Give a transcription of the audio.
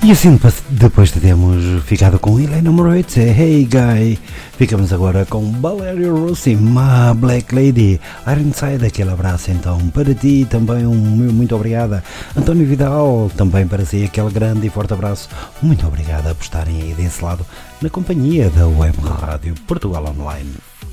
E assim, depois de termos ficado com Helena Moritz, Hey Guy, ficamos agora com Valerio Rossi, My Black Lady, Ironside, aquele abraço então para ti, também um meu muito obrigada. António Vidal, também para si aquele grande e forte abraço, muito obrigada por estarem aí desse lado, na companhia da Web Rádio Portugal Online.